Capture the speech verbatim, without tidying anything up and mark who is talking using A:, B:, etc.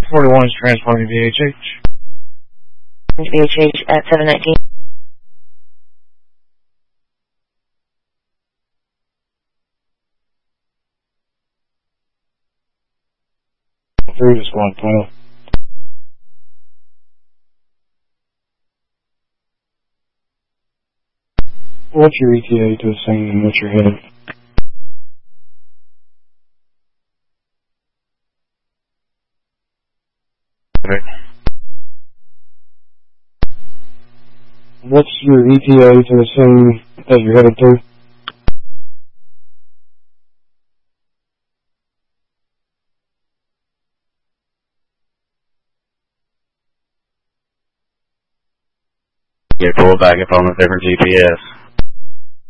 A: forty-one is transporting V H H.
B: V H H at seven nineteen.
A: Three to squad twelve. What's your E T A to the scene and what's your headed? Okay. What's your E T A to the scene that you're headed to?
C: Get pulled back up on a different G P S.